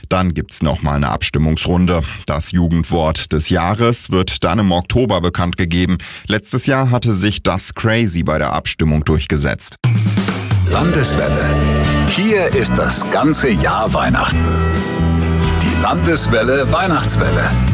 Dann gibt's nochmal eine Abstimmungsrunde. Das Jugendwort des Jahres wird dann im Oktober bekannt gegeben. Letztes Jahr hatte sich das Crazy bei der Abstimmung durchgesetzt. Landeswelle. Hier ist das ganze Jahr Weihnachten. Die Landeswelle Weihnachtswelle.